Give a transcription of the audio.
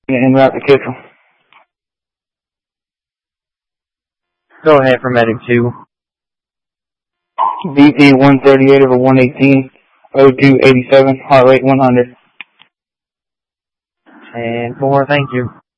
En route to Kissel. Go ahead for medic 2. BP 138 over 118, O2 87, heart rate 100. And 4, thank you.